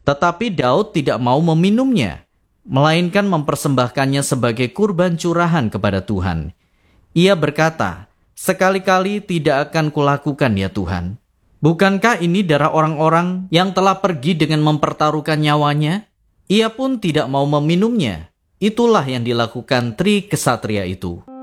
Tetapi Daud tidak mau meminumnya, melainkan mempersembahkannya sebagai kurban curahan kepada Tuhan. Ia berkata, "Sekali-kali tidak akan kulakukan ya Tuhan." Bukankah ini darah orang-orang yang telah pergi dengan mempertaruhkan nyawanya? Ia pun tidak mau meminumnya. Itulah yang dilakukan Tri Kesatria itu.